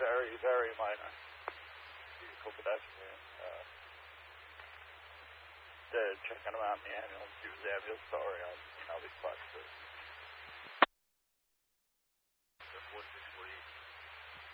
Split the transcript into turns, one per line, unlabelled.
very, very minor vehicle pedestrian. They're checking them out in the ambulance. He was the ambulance story on, these buses.